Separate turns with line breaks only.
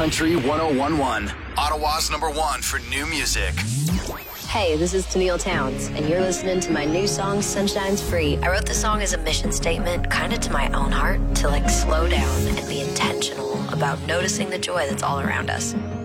Country 1011, Ottawa's #1 for new music.
Hey, this is Tennille Towns, and you're listening to my new song, Sunshine's Free. I wrote the song as a mission statement, kind of to my own heart, to slow down and be intentional about noticing the joy that's all around us.